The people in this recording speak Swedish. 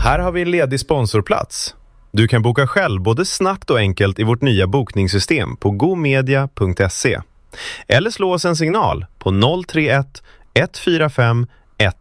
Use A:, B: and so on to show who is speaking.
A: Här har vi en ledig sponsorplats. Du kan boka själv både snabbt och enkelt i vårt nya bokningssystem på gomedia.se. Eller slå oss en signal på 031 145